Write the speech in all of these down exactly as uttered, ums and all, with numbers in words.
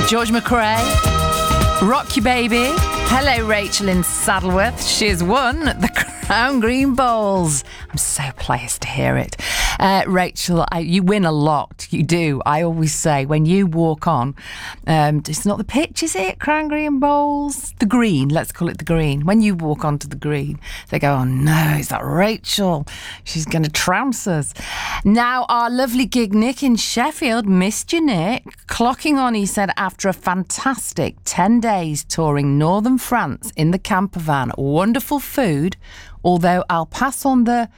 George McRae, Rock You Baby. Hello, Rachel in Saddleworth. She has won the Crown Green Bowls. I'm so pleased to hear it. Uh, Rachel, I, you win a lot. You do. I always say when you walk on, um, it's not the pitch, is it? Crown Green Bowls? The green. Let's call it the green. When you walk onto the green, they go, oh no, is that Rachel? She's going to trounce us. Now, our lovely gig Nick in Sheffield, missed you, Nick. Clocking on, he said, after a fantastic ten days touring northern France in the camper van. Wonderful food, although I'll pass on the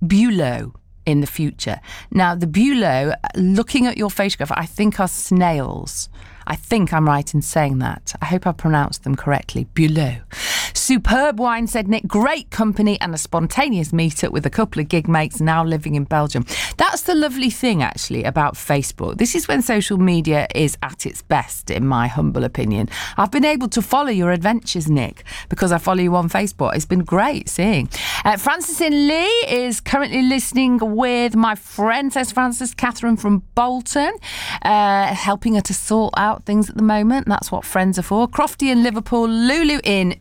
Bulow in the future. Now, the Bulow, looking at your photograph, I think are snails. I think I'm right in saying that. I hope I pronounced them correctly. Bulow. Superb wine, said Nick. Great company and a spontaneous meet-up with a couple of gig mates now living in Belgium. That's the lovely thing, actually, about Facebook. This is when social media is at its best, in my humble opinion. I've been able to follow your adventures, Nick, because I follow you on Facebook. It's been great seeing. Uh, Francis in Lee is currently listening with my friend, says Francis, Catherine from Bolton, uh, helping her to sort out things at the moment. That's what friends are for. Crofty in Liverpool, Lulu in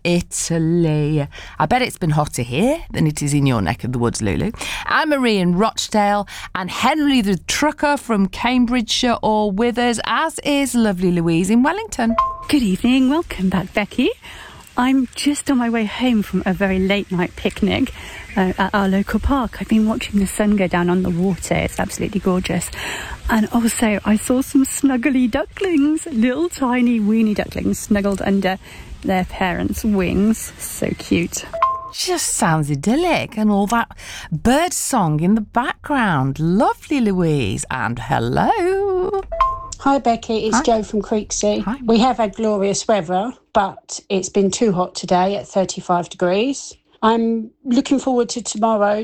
Italy. I bet it's been hotter here than it is in your neck of the woods, Lulu. Anne-Marie in Rochdale, and Henry the trucker from Cambridgeshire all with us, as is lovely Louise in Wellington. Good evening, welcome back, Becky. I'm just on my way home from a very late night picnic uh, at our local park. I've been watching the sun go down on the water. It's absolutely gorgeous. And also I saw some snuggly ducklings, little tiny weeny ducklings snuggled under their parents' wings. So cute. Just sounds idyllic, and all that bird song in the background. Lovely, Louise. And hello. Hi Becky, it's Hi. Jo from Creeksea. Hi. We have had glorious weather, but it's been too hot today at thirty-five degrees. I'm looking forward to tomorrow